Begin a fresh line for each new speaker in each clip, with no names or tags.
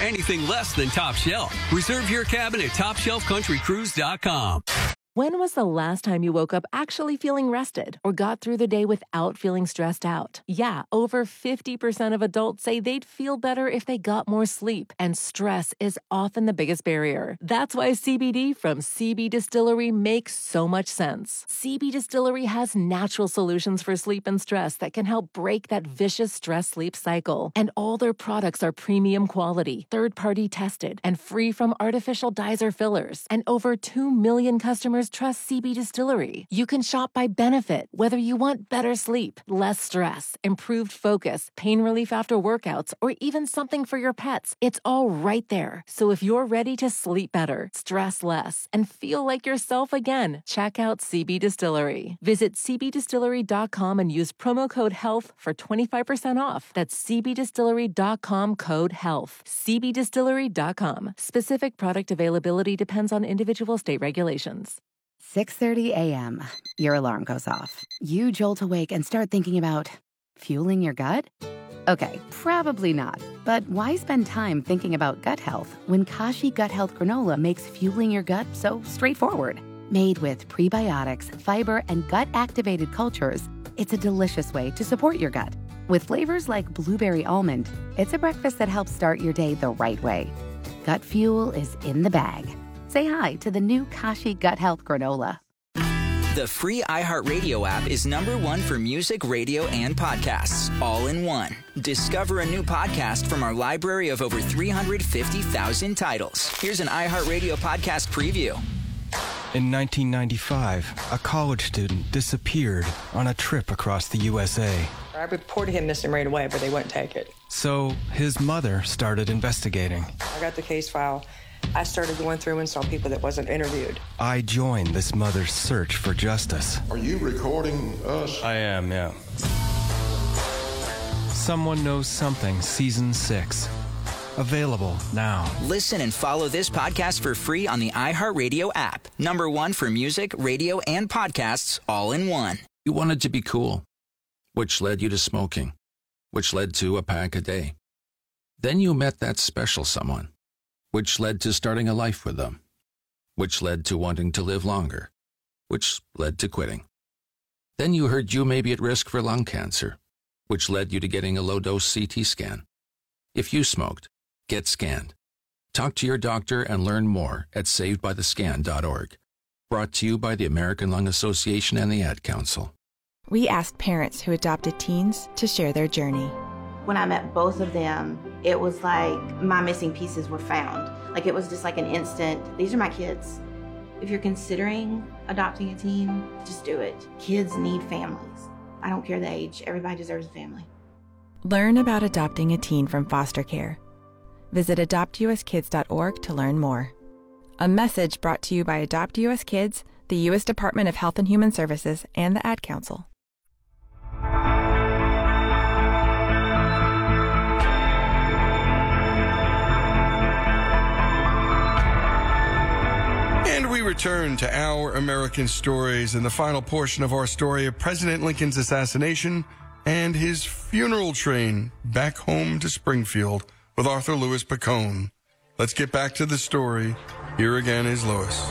anything less than top shelf. Reserve your cabin at TopShelfCountryCruise.com.
When was the last time you woke up actually feeling rested or got through the day without feeling stressed out? Yeah, over 50% of adults say they'd feel better if they got more sleep, and stress is often the biggest barrier. That's why CBD from CB Distillery makes so much sense. CB Distillery has natural solutions for sleep and stress that can help break that vicious stress-sleep cycle. And all their products are premium quality, third-party tested, and free from artificial dyes or fillers. And over 2 million customers trust CB Distillery. You can shop by benefit, whether you want better sleep, less stress, improved focus, pain relief after workouts, or even something for your pets. It's all right there. So if you're ready to sleep better, stress less, and feel like yourself again, check out CB Distillery. Visit cbdistillery.com and use promo code HEALTH for 25% off. That's cbdistillery.com, code HEALTH. cbdistillery.com. Specific product availability depends on individual state regulations.
6:30 a.m. Your alarm goes off. You jolt awake and start thinking about fueling your gut? Okay, probably not. But why spend time thinking about gut health when Kashi Gut Health Granola makes fueling your gut so straightforward? Made with prebiotics, fiber, and gut-activated cultures, it's a delicious way to support your gut. With flavors like blueberry almond, it's a breakfast that helps start your day the right way. Gut fuel is in the bag. Say hi to the new Kashi Gut Health Granola.
The free iHeartRadio app is #1 for music, radio, and podcasts, all in one. Discover a new podcast from our library of over 350,000 titles. Here's an iHeartRadio podcast preview.
In 1995, a college student disappeared on a trip across the USA.
I reported him missing right away, but they wouldn't take it.
So his mother started investigating.
I got the case file. I started going through and saw people that wasn't interviewed.
I joined this mother's search for justice.
Are you recording us?
I am, yeah. Someone Knows Something, Season 6. Available now.
Listen and follow this podcast for free on the iHeartRadio app. #1 for music, radio, and podcasts, all in one.
You wanted to be cool, which led you to smoking, which led to a pack a day. Then you met that special someone, which led to starting a life with them, which led to wanting to live longer, which led to quitting. Then you heard you may be at risk for lung cancer, which led you to getting a low-dose CT scan. If you smoked, get scanned. Talk to your doctor and learn more at savedbythescan.org. Brought to you by the American Lung Association and the Ad Council.
We asked parents who adopted teens to share their journey.
When I met both of them, it was like my missing pieces were found. Like it was just like an instant, these are my kids. If you're considering adopting a teen, just do it. Kids need families. I don't care the age, everybody deserves a family.
Learn about adopting a teen from foster care. Visit adoptuskids.org to learn more. A message brought to you by Adopt US Kids, the U.S. Department of Health and Human Services, and the Ad Council.
And we return to Our American Stories and the final portion of our story of President Lincoln's assassination and his funeral train back home to Springfield with Arthur Louis Pacone. Let's get back to the story. Here again is Louis.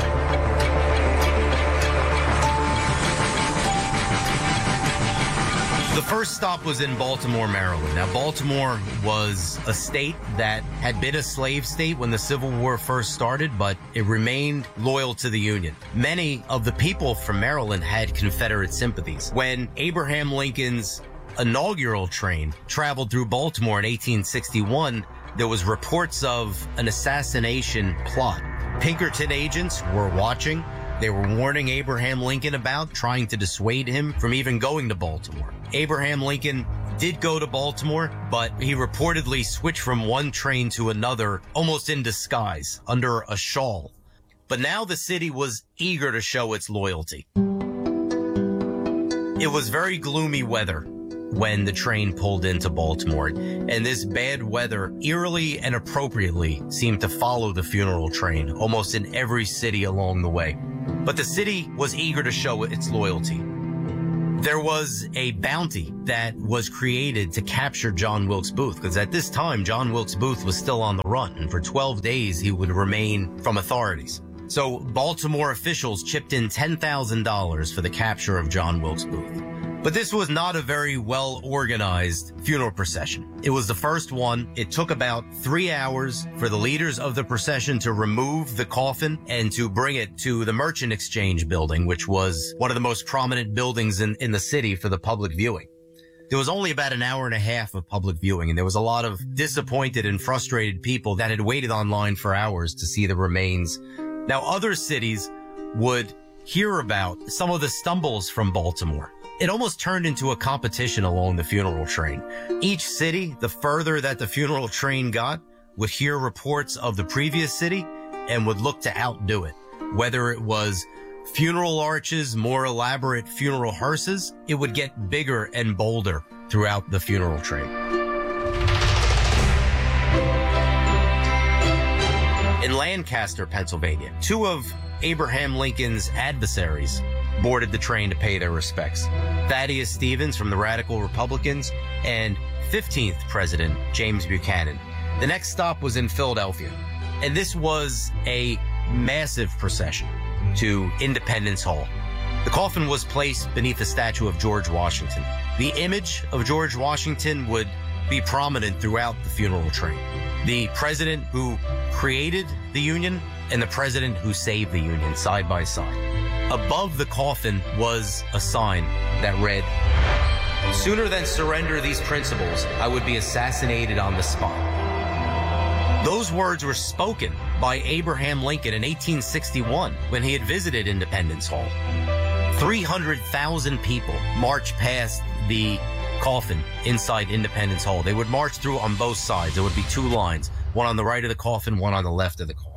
The first stop was in Baltimore, Maryland. Now, Baltimore was a state that had been a slave state when the Civil War first started, but it remained loyal to the Union. Many of the people from Maryland had Confederate sympathies. When Abraham Lincoln's inaugural train traveled through Baltimore in 1861, there was reports of an assassination plot. Pinkerton agents were watching. They were warning Abraham Lincoln about trying to dissuade him from even going to Baltimore. Abraham Lincoln did go to Baltimore, but he reportedly switched from one train to another almost in disguise, under a shawl. But now the city was eager to show its loyalty. It was very gloomy weather when the train pulled into Baltimore, and this bad weather eerily and appropriately seemed to follow the funeral train almost in every city along the way. But the city was eager to show its loyalty. There was a bounty that was created to capture John Wilkes Booth, because at this time, John Wilkes Booth was still on the run, and for 12 days he would remain from authorities. So Baltimore officials chipped in $10,000 for the capture of John Wilkes Booth. But this was not a very well-organized funeral procession. It was the first one. It took about 3 hours for the leaders of the procession to remove the coffin and to bring it to the Merchant Exchange building, which was one of the most prominent buildings in the city for the public viewing. There was only about an hour and a half of public viewing, and there was a lot of disappointed and frustrated people that had waited online for hours to see the remains. Now, other cities would hear about some of the stumbles from Baltimore. It almost turned into a competition along the funeral train. Each city, the further that the funeral train got, would hear reports of the previous city and would look to outdo it. Whether it was funeral arches, more elaborate funeral hearses, it would get bigger and bolder throughout the funeral train. In Lancaster, Pennsylvania, two of Abraham Lincoln's adversaries boarded the train to pay their respects. Thaddeus Stevens from the Radical Republicans and 15th President James Buchanan. The next stop was in Philadelphia, and this was a massive procession to Independence Hall. The coffin was placed beneath the statue of George Washington. The image of George Washington would be prominent throughout the funeral train. The president who created the Union and the president who saved the Union side by side. Above the coffin was a sign that read, "Sooner than surrender these principles, I would be assassinated on the spot." Those words were spoken by Abraham Lincoln in 1861 when he had visited Independence Hall. 300,000 people marched past the coffin inside Independence Hall. They would march through on both sides. There would be two lines, one on the right of the coffin, one on the left of the coffin.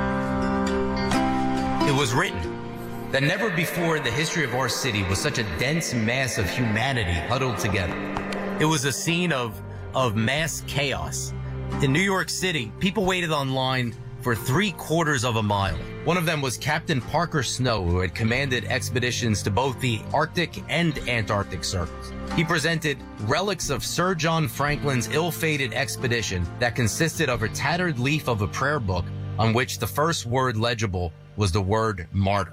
It was written that never before in the history of our city was such a dense mass of humanity huddled together. It was a scene of mass chaos. In New York City, people waited online for 3/4 of a mile. One of them was Captain Parker Snow, who had commanded expeditions to both the Arctic and Antarctic circles. He presented relics of Sir John Franklin's ill-fated expedition that consisted of a tattered leaf of a prayer book on which the first word legible was the word martyr.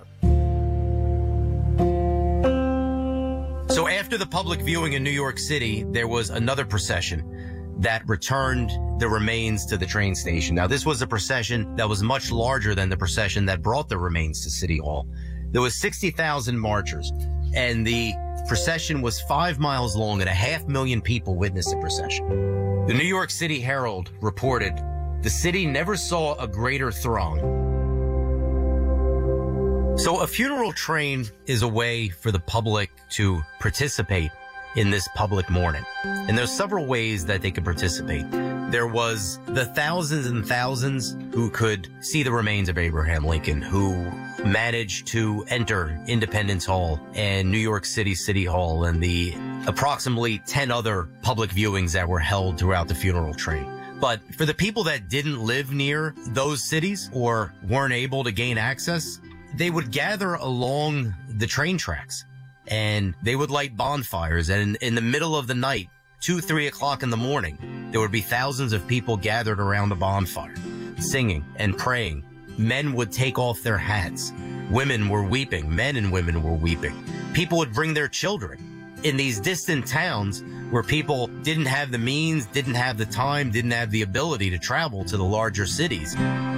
So after the public viewing in New York City, there was another procession that returned the remains to the train station. Now, this was a procession that was much larger than the procession that brought the remains to City Hall. There was 60,000 marchers, and the procession was 5 miles long, and 500,000 people witnessed the procession. The New York City Herald reported, "The city never saw a greater throng." So a funeral train is a way for the public to participate in this public mourning. And there's several ways that they could participate. There was the thousands and thousands who could see the remains of Abraham Lincoln, who managed to enter Independence Hall and New York City Hall and the approximately 10 other public viewings that were held throughout the funeral train. But for the people that didn't live near those cities or weren't able to gain access, they would gather along the train tracks and they would light bonfires. And in the middle of the night, 2-3 o'clock in the morning, there would be thousands of people gathered around the bonfire, singing and praying. Men would take off their hats. Women were weeping. Men and women were weeping. People would bring their children. In these distant towns where people didn't have the means, didn't have the time, didn't have the ability to travel to the larger cities.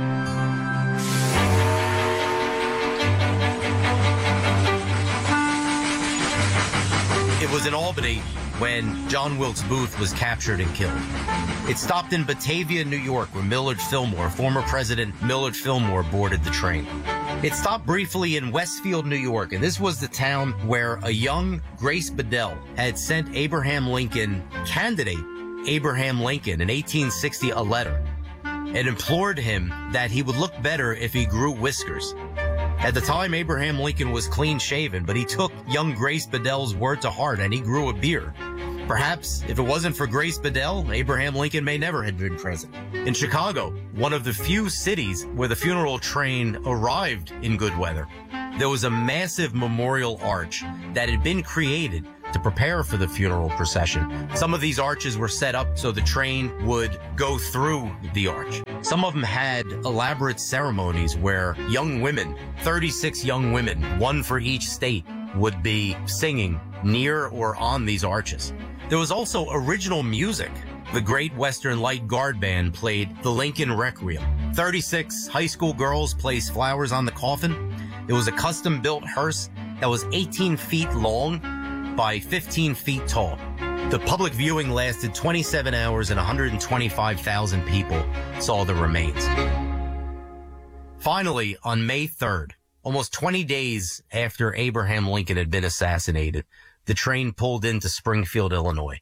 It was in Albany when John Wilkes Booth was captured and killed. It stopped in Batavia, New York, where Millard Fillmore, former President Millard Fillmore, boarded the train. It stopped briefly in Westfield, New York, and this was the town where a young Grace Bedell had sent Abraham Lincoln, candidate Abraham Lincoln, in 1860 a letter and implored him that he would look better if he grew whiskers. At the time, Abraham Lincoln was clean-shaven, but he took young Grace Bedell's word to heart and he grew a beard. Perhaps if it wasn't for Grace Bedell, Abraham Lincoln may never have been president. In Chicago, one of the few cities where the funeral train arrived in good weather, there was a massive memorial arch that had been created to prepare for the funeral procession. Some of these arches were set up so the train would go through the arch. Some of them had elaborate ceremonies where young women, 36 young women, one for each state, would be singing near or on these arches. There was also original music. The Great Western Light Guard Band played the Lincoln Requiem. 36 high school girls placed flowers on the coffin. It was a custom-built hearse that was 18 feet long by 15 feet tall. The public viewing lasted 27 hours and 125,000 people saw the remains. Finally, on May 3rd, almost 20 days after Abraham Lincoln had been assassinated, the train pulled into Springfield, Illinois.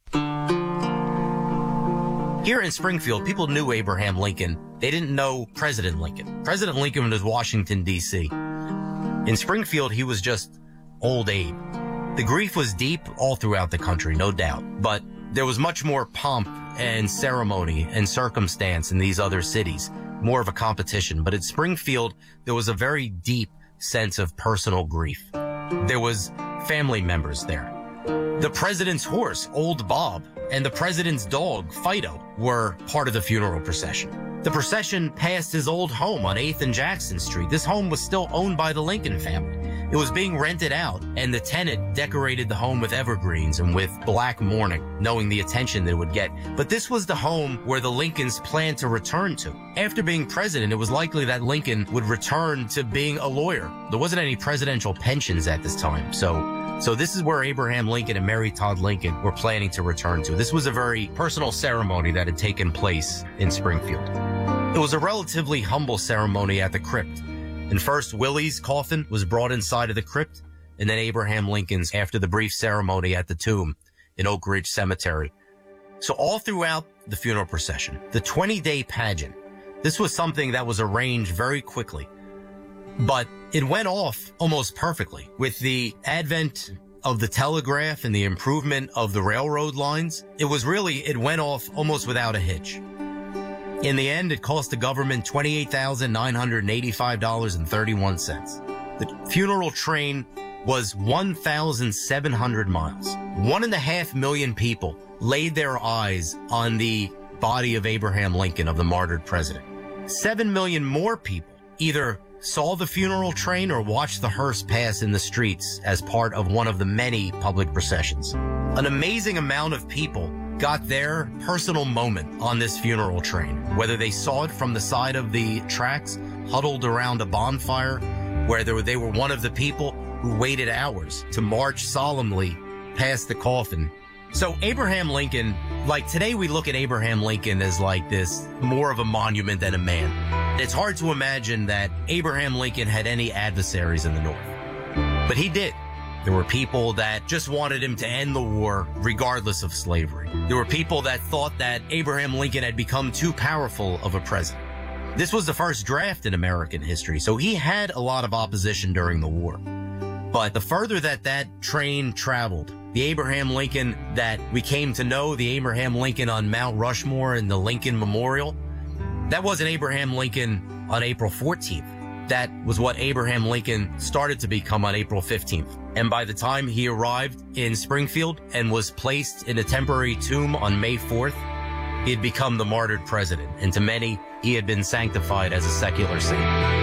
Here in Springfield, people knew Abraham Lincoln. They didn't know President Lincoln. President Lincoln was Washington, D.C. In Springfield, he was just old Abe. The grief was deep all throughout the country, no doubt, but there was much more pomp and ceremony and circumstance in these other cities, more of a competition. But at Springfield, there was a very deep sense of personal grief. There was family members there. The president's horse, Old Bob, and the president's dog, Fido, were part of the funeral procession. The procession passed his old home on 8th and Jackson Street. This home was still owned by the Lincoln family. It was being rented out, and the tenant decorated the home with evergreens and with black mourning, knowing the attention that it would get. But this was the home where the Lincolns planned to return to. After being president, it was likely that Lincoln would return to being a lawyer. There wasn't any presidential pensions at this time, so this is where Abraham Lincoln and Mary Todd Lincoln were planning to return to. This was a very personal ceremony that had taken place in Springfield. It was a relatively humble ceremony at the crypt. And first, Willie's coffin was brought inside of the crypt, and then Abraham Lincoln's after the brief ceremony at the tomb in Oak Ridge Cemetery. So all throughout the funeral procession, the 20-day pageant, this was something that was arranged very quickly. But it went off almost perfectly. With the advent of the telegraph and the improvement of the railroad lines, it went off almost without a hitch. In the end, it cost the government $28,985.31. The funeral train was 1,700 miles. 1.5 million people laid their eyes on the body of Abraham Lincoln, of the martyred president. 7 million more people either saw the funeral train or watched the hearse pass in the streets as part of one of the many public processions. An amazing amount of people got their personal moment on this funeral train, whether they saw it from the side of the tracks, huddled around a bonfire, where they were one of the people who waited hours to march solemnly past the coffin. So Abraham Lincoln, like today we look at Abraham Lincoln as like this, more of a monument than a man. It's hard to imagine that Abraham Lincoln had any adversaries in the North, but he did. There were people that just wanted him to end the war regardless of slavery. There were people that thought that Abraham Lincoln had become too powerful of a president. This was the first draft in American history, so he had a lot of opposition during the war. But the further that train traveled, the Abraham Lincoln that we came to know, the Abraham Lincoln on Mount Rushmore and the Lincoln Memorial, that wasn't Abraham Lincoln on April 14th. That was what Abraham Lincoln started to become on April 15th. And by the time he arrived in Springfield and was placed in a temporary tomb on May 4th, he had become the martyred president. And to many, he had been sanctified as a secular saint.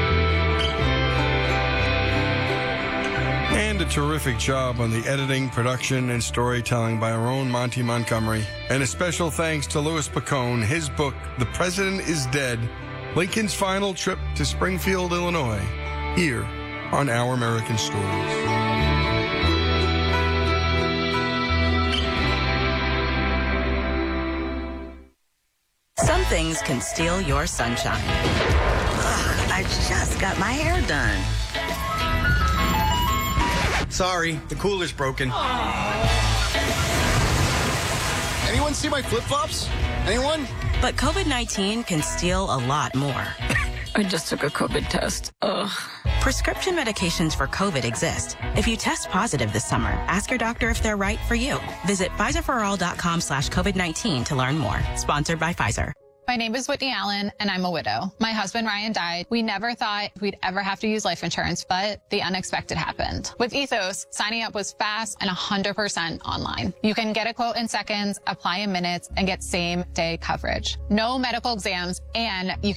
And a terrific job on the editing, production, and storytelling by our own Monty Montgomery. And a special thanks to Louis Picone. His book, The President is Dead, Lincoln's Final Trip to Springfield, Illinois, here on Our American Stories.
Some things can steal your sunshine. Ugh, I just got my hair done.
Sorry, the cooler's broken. Anyone see my flip-flops? Anyone?
But COVID-19 can steal a lot more.
I just took a COVID test. Ugh.
Prescription medications for COVID exist. If you test positive this summer, ask your doctor if they're right for you. Visit PfizerForAll.com/COVID-19 to learn more. Sponsored by Pfizer.
My name is Whitney Allen, and I'm a widow. My husband, Ryan, died. We never thought we'd ever have to use life insurance, but the unexpected happened. With Ethos, signing up was fast and 100% online. You can get a quote in seconds, apply in minutes, and get same-day coverage. No medical exams, and you